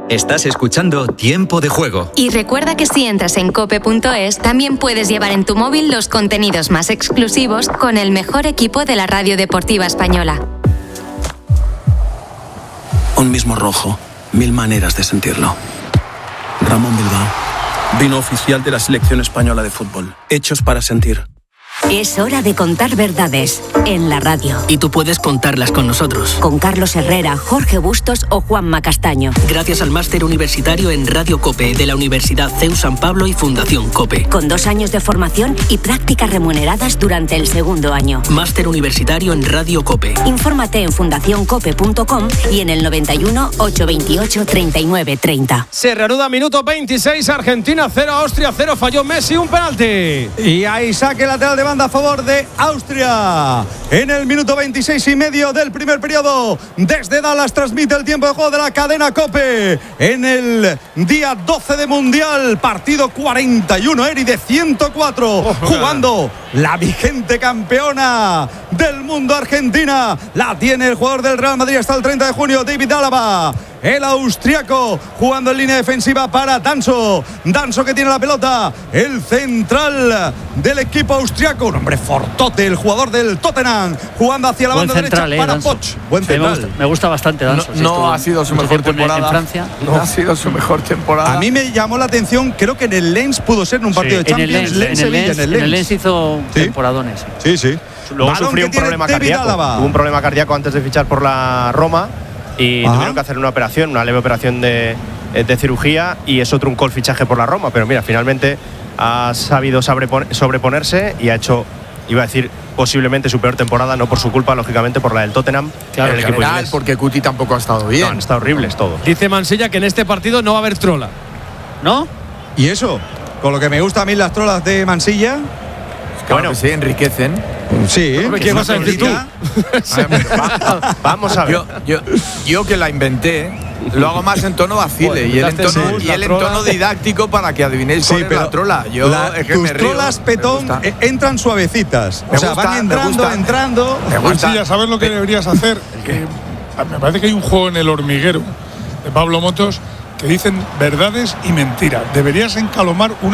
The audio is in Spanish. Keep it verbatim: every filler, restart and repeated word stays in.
Estás escuchando Tiempo de Juego. Y recuerda que si entras en cope punto es, también puedes llevar en tu móvil los contenidos más exclusivos con el mejor equipo de la radio deportiva española. Un mismo rojo, mil maneras de sentirlo. Ramón Bilbao, vino oficial de la selección española de fútbol. Hechos para sentir. Es hora de contar verdades en la radio. Y tú puedes contarlas con nosotros. Con Carlos Herrera, Jorge Bustos o Juanma Castaño. Gracias al máster universitario en Radio COPE de la Universidad C E U San Pablo y Fundación COPE. Con dos años de formación y prácticas remuneradas durante el segundo año. Máster universitario en Radio COPE. Infórmate en fundación cope punto com y en el noventa y uno, ochocientos veintiocho, treinta y nueve, treinta. Se reanuda minuto veintiséis, Argentina cero, Austria cero, falló Messi un penalti. Y ahí saque lateral de banda a favor de Austria. En el minuto veintiséis y medio del primer periodo, desde Dallas transmite el tiempo de juego de la cadena COPE. En el día doce de Mundial, partido cuarenta y uno, Eri, de ciento cuatro, oh, jugando la vigente campeona del mundo Argentina. La tiene el jugador del Real Madrid hasta el treinta de junio, David Alaba. El austriaco jugando en línea defensiva para Danso. Danso que tiene la pelota. El central del equipo austriaco. Un hombre fortote, el jugador del Tottenham. Jugando hacia la Buen banda central, derecha eh, para Danso. Poch. Buen sí, central. Me gusta, me gusta bastante Danso. No, sí, no ha sido su mejor temporada. En Francia. No ha sido su mejor temporada. A mí me llamó la atención, creo que en el Lens pudo ser en un partido sí, de Champions. En el Lens, Lens, en el Lens, en el en el Lens hizo ¿Sí? temporadones. Sí, sí. Luego Balón sufrió un que problema tiene David cardíaco. Álava. Tuvo un problema cardíaco antes de fichar por la Roma y Ajá. tuvieron que hacer una operación, una leve operación de, de cirugía, y eso truncó el fichaje por la Roma. Pero mira, finalmente ha sabido sobreponerse y ha hecho, iba a decir, posiblemente su peor temporada, no por su culpa, lógicamente, por la del Tottenham. Claro, el en equipo general, inglés. porque Cuti tampoco ha estado bien. No, han estado horribles todos. Dice Mansilla que en este partido no va a haber trola. ¿No? ¿Y eso? Con lo que me gusta a mí las trolas de Mansilla. Claro bueno, que sí, enriquecen. Sí. ¿Qué vas a decir tú? Vamos a ver. Yo, yo, yo que la inventé, lo hago más en tono vacile Bueno, y él en tono, sí, y él en tono didáctico para que adivinéis Sí, cuál es pero la trola. Yo la, es que tus me río, trolas, me Petón, gusta. eh, entran suavecitas. Me o sea, gusta, van me entrando, gusta. entrando. Me Pues gusta. sí, ya sabes lo que deberías hacer. Que me parece que hay un juego en El Hormiguero de Pablo Motos que dicen verdades y mentiras. Deberías encalomar una